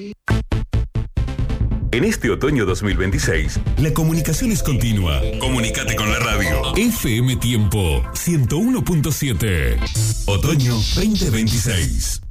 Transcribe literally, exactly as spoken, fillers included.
En este otoño dos mil veintiséis, la comunicación es continua. Comunícate con la radio. F M Tiempo ciento uno punto siete. Otoño veinte veintiséis.